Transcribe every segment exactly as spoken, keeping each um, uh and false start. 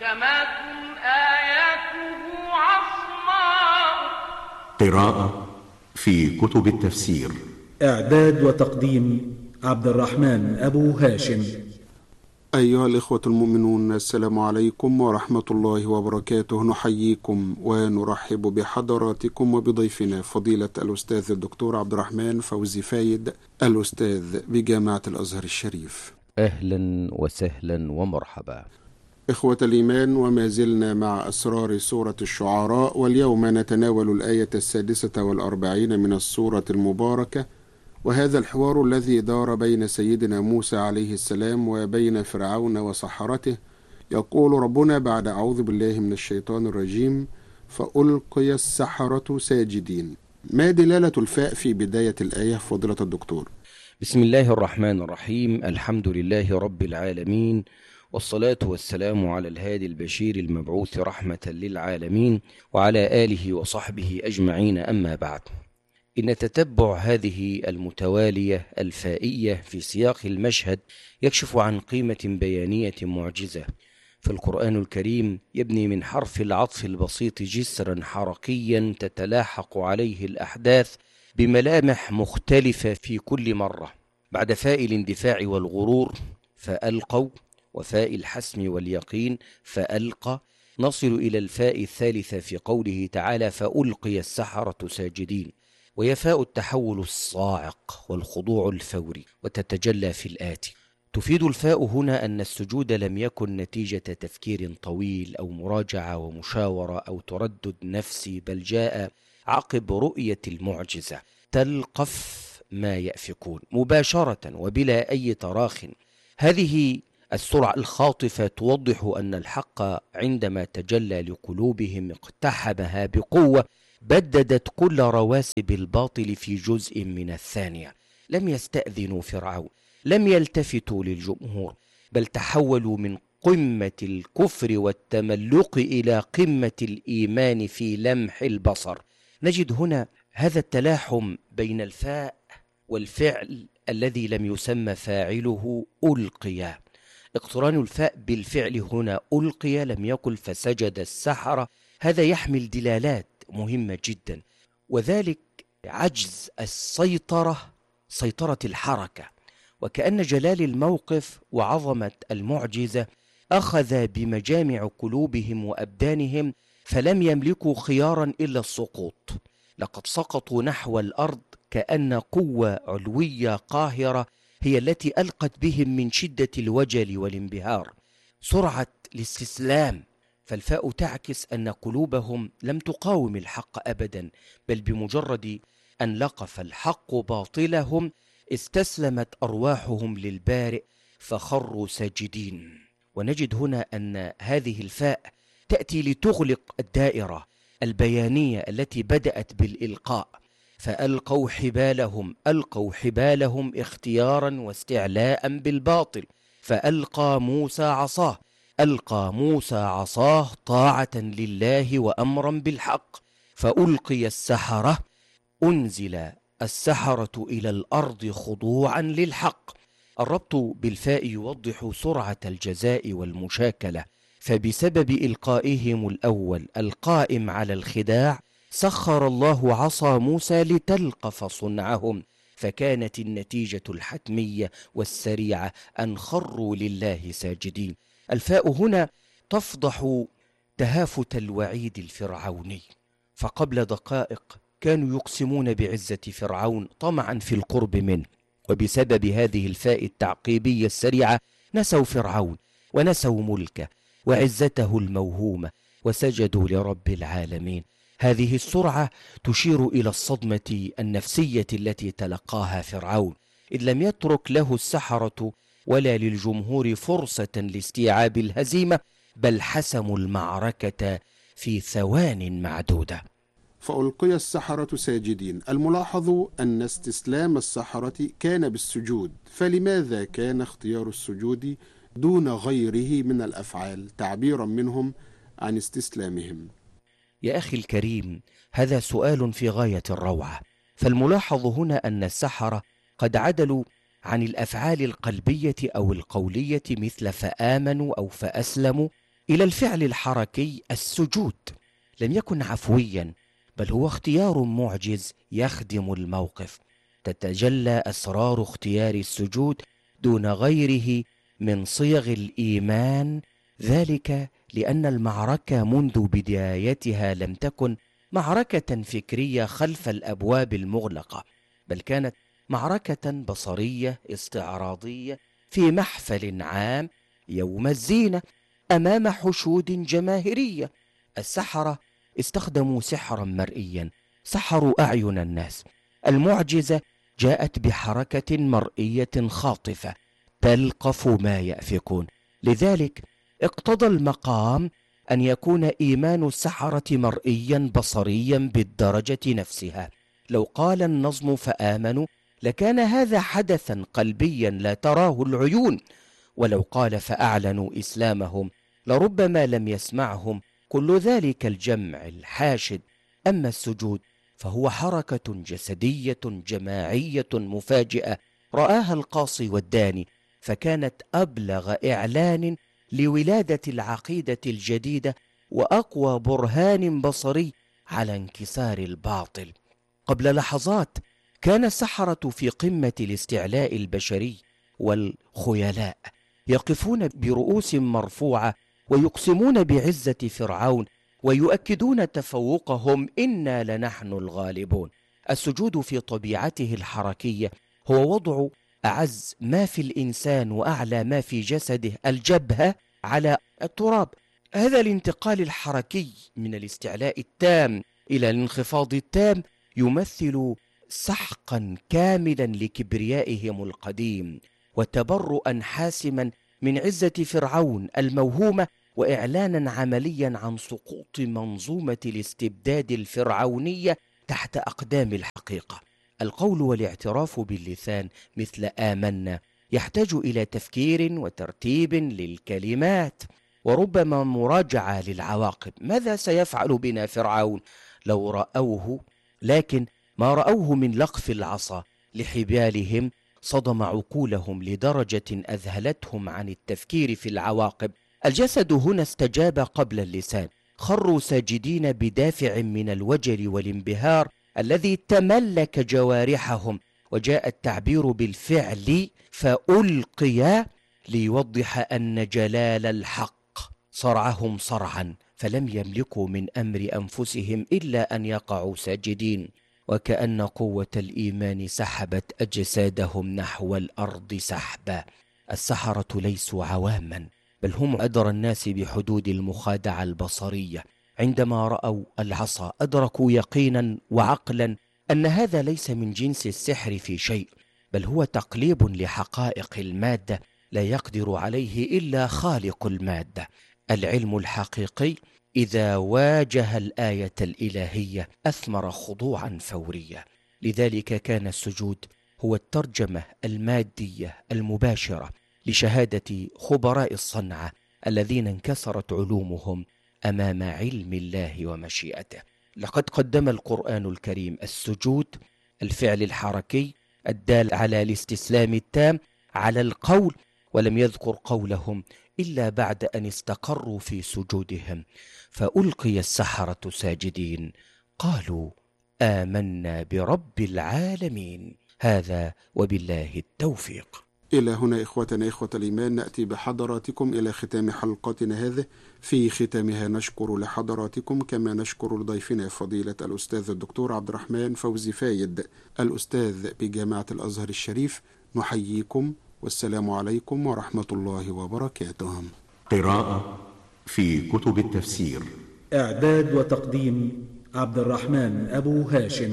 محكمات آياته عصماء. قراءة في كتب التفسير. إعداد وتقديم عبد الرحمن أبو هاشم. أيها الإخوة المؤمنون، السلام عليكم ورحمة الله وبركاته. نحييكم ونرحب بحضراتكم وبضيفنا فضيلة الأستاذ الدكتور عبد الرحمن فوزي فايد، الأستاذ بجامعة الأزهر الشريف. أهلا وسهلا ومرحبا. إخوة الإيمان، وما زلنا مع أسرار سورة الشعراء، واليوم نتناول الآية السادسة والأربعين من السورة المباركة، وهذا الحوار الذي دار بين سيدنا موسى عليه السلام وبين فرعون وسحرته. يقول ربنا بعد أعوذ بالله من الشيطان الرجيم: فألقي السحرة ساجدين. ما دلالة الفاء في بداية الآية فضيلة الدكتور؟ بسم الله الرحمن الرحيم. الحمد لله رب العالمين، والصلاة والسلام على الهادي البشير المبعوث رحمة للعالمين، وعلى آله وصحبه أجمعين. أما بعد، إن تتبع هذه المتوالية الفائية في سياق المشهد يكشف عن قيمة بيانية معجزة. فالقرآن الكريم يبني من حرف العطف البسيط جسرا حركيا تتلاحق عليه الأحداث بملامح مختلفة في كل مرة. بعد فاء الاندفاع والغرور فألقوا، وفاء الحسم واليقين فألقى، نصل إلى الفاء الثالثة في قوله تعالى: فألقي السحرة ساجدين، وهي فاء التحول الصاعق والخضوع الفوري، وتتجلى في الآتي. تفيد الفاء هنا أن السجود لم يكن نتيجة تفكير طويل أو مراجعة ومشاورة أو تردد نفسي، بل جاء عقب رؤية المعجزة، تلقف ما يأفكون مباشرة وبلا أي تراخٍ. هذه السرعة الخاطفة توضح أن الحق عندما تجلى لقلوبهم اقتحمها بقوة، بددت كل رواسب الباطل في جزء من الثانية. لم يستأذنوا فرعون، لم يلتفتوا للجمهور، بل تحولوا من قمة الكفر والتملق إلى قمة الإيمان في لمح البصر. نجد هنا هذا التلاحم بين الفاء والفعل الذي لم يسمى فاعله ألقيا. اقتران الفاء بالفعل هنا ألقي، لم يقل فسجد السحرة. هذا يحمل دلالات مهمة جدا، وذلك عجز السيطرة، سيطرة الحركة، وكأن جلال الموقف وعظمة المعجزة أخذ بمجامع قلوبهم وأبدانهم، فلم يملكوا خيارا إلا السقوط. لقد سقطوا نحو الأرض كأن قوة علوية قاهرة هي التي ألقت بهم من شدة الوجل والانبهار، سرعة الاستسلام. فالفاء تعكس أن قلوبهم لم تقاوم الحق أبدا، بل بمجرد أن لقف الحق باطلهم استسلمت أرواحهم للبارئ فخروا ساجدين. ونجد هنا أن هذه الفاء تأتي لتغلق الدائرة البيانية التي بدأت بالإلقاء. فألقوا حبالهم، ألقوا حبالهم اختيارا واستعلاء بالباطل. فألقى موسى عصاه، ألقى موسى عصاه طاعة لله وأمرا بالحق. فألقي السحرة، أنزل السحرة إلى الأرض خضوعا للحق. الربط بالفاء يوضح سرعة الجزاء والمشاكلة، فبسبب إلقائهم الأول القائم على الخداع سخر الله عصا موسى لتلقف صنعهم، فكانت النتيجة الحتمية والسريعة أن خروا لله ساجدين. الفاء هنا تفضح تهافت الوعيد الفرعوني، فقبل دقائق كانوا يقسمون بعزة فرعون طمعا في القرب منه، وبسبب هذه الفاء التعقيبية السريعة نسوا فرعون ونسوا ملكه وعزته الموهومة وسجدوا لرب العالمين. هذه السرعة تشير إلى الصدمة النفسية التي تلقاها فرعون، إذ لم يترك له السحرة ولا للجمهور فرصة لاستيعاب الهزيمة، بل حسموا المعركة في ثوان معدودة. فألقي السحرة ساجدين. الملاحظ أن استسلام السحرة كان بالسجود، فلماذا كان اختيار السجود دون غيره من الأفعال تعبيرا منهم عن استسلامهم؟ يا أخي الكريم، هذا سؤال في غاية الروعة. فالملاحظ هنا أن السحرة قد عدلوا عن الأفعال القلبية أو القولية مثل فآمنوا أو فأسلموا إلى الفعل الحركي السجود لم يكن عفويا، بل هو اختيار معجز يخدم الموقف. تتجلى أسرار اختيار السجود دون غيره من صيغ الإيمان، ذلك لأن المعركة منذ بدايتها لم تكن معركة فكرية خلف الأبواب المغلقة، بل كانت معركة بصرية استعراضية في محفل عام يوم الزينة أمام حشود جماهيرية. السحرة استخدموا سحرا مرئيا، سحروا أعين الناس. المعجزة جاءت بحركة مرئية خاطفة تلقف ما يأفكون، لذلك اقتضى المقام أن يكون إيمان السحرة مرئيا بصريا بالدرجة نفسها. لو قال النظم فآمنوا لكان هذا حدثا قلبيا لا تراه العيون، ولو قال فأعلنوا إسلامهم لربما لم يسمعهم كل ذلك الجمع الحاشد. أما السجود فهو حركة جسدية جماعية مفاجئة رآها القاصي والداني، فكانت أبلغ إعلان لولادة العقيدة الجديدة وأقوى برهان بصري على انكسار الباطل. قبل لحظات كان السحرة في قمة الاستعلاء البشري والخيلاء، يقفون برؤوس مرفوعة ويقسمون بعزة فرعون ويؤكدون تفوقهم، إنا لنحن الغالبون. السجود في طبيعته الحركية هو وضع أعز ما في الإنسان وأعلى ما في جسده، الجبهة، على التراب. هذا الانتقال الحركي من الاستعلاء التام إلى الانخفاض التام يمثل سحقا كاملا لكبريائهم القديم، وتبرؤا حاسما من عزة فرعون الموهومة، وإعلانا عمليا عن سقوط منظومة الاستبداد الفرعونية تحت أقدام الحقيقة. القول والاعتراف باللسان مثل آمنا يحتاج إلى تفكير وترتيب للكلمات، وربما مراجعة للعواقب. ماذا سيفعل بنا فرعون لو رأوه؟ لكن ما رأوه من لقف العصا لحبالهم صدم عقولهم لدرجة أذهلتهم عن التفكير في العواقب. الجسد هنا استجاب قبل اللسان، خروا ساجدين بدافع من الوجل والانبهار الذي تملك جوارحهم، وجاء التعبير بالفعل فألقي ليوضح أن جلال الحق صرعهم صرعا، فلم يملكوا من أمر أنفسهم إلا أن يقعوا ساجدين، وكأن قوة الإيمان سحبت أجسادهم نحو الأرض سحبا. السحرة ليسوا عواما، بل هم أدرى الناس بحدود المخادعة البصرية. عندما رأوا العصا أدركوا يقينا وعقلا أن هذا ليس من جنس السحر في شيء، بل هو تقليب لحقائق المادة لا يقدر عليه إلا خالق المادة. العلم الحقيقي إذا واجه الآية الإلهية أثمر خضوعا فوريا. لذلك كان السجود هو الترجمة المادية المباشرة لشهادة خبراء الصنعة الذين انكسرت علومهم أمام علم الله ومشيئته. لقد قدم القرآن الكريم السجود، الفعل الحركي الدال على الاستسلام التام، على القول، ولم يذكر قولهم إلا بعد أن استقروا في سجودهم. فألقي السحرة ساجدين قالوا آمنا برب العالمين. هذا وبالله التوفيق. إلى هنا إخوتنا إخوة الإيمان نأتي بحضراتكم إلى ختام حلقتنا هذه. في ختامها نشكر لحضراتكم كما نشكر لضيفنا فضيلة الأستاذ الدكتور عبد الرحمن فوزي فايد الأستاذ بجامعة الأزهر الشريف. نحييكم والسلام عليكم ورحمة الله وبركاته. قراءة في كتب التفسير، إعداد وتقديم عبد الرحمن أبو هاشم.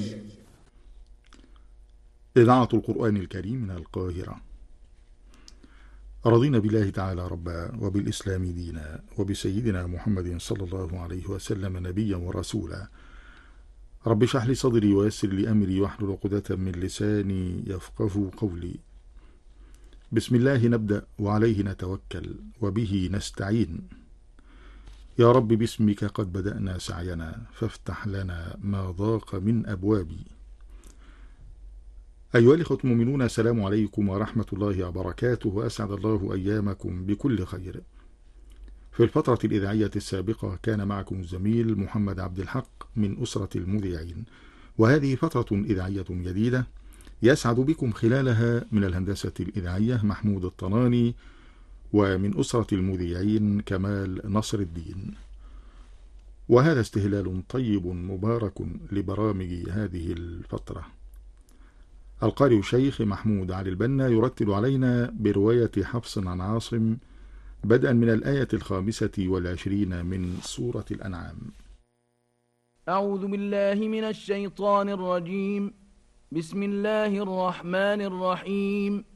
إذاعة القرآن الكريم من القاهرة. رضينا بالله تعالى ربا، وبالإسلام دينا، وبسيدنا محمد صلى الله عليه وسلم نبيا ورسولا. رب اشرح لي صدري ويسر لي أمري واحلل عقدة من لساني يفقه قولي. بسم الله نبدأ وعليه نتوكل وبه نستعين. يا رب باسمك قد بدأنا سعينا فافتح لنا ما ضاق من أبوابي. أيها الإخوة المؤمنون، السلام عليكم ورحمة الله وبركاته، وأسعد الله أيامكم بكل خير. في الفترة الإذاعية السابقة كان معكم الزميل محمد عبد الحق من أسرة المذيعين، وهذه فترة إذاعية جديدة يسعد بكم خلالها من الهندسة الإذاعية محمود الطناني، ومن أسرة المذيعين كمال نصر الدين. وهذا استهلال طيب مبارك لبرامج هذه الفترة. القارئ الشيخ محمود علي البنا يرتل علينا برواية حفص عن عاصم بدءا من الآية الخامسة والعشرين من سورة الأنعام. أعوذ بالله من الشيطان الرجيم. بسم الله الرحمن الرحيم.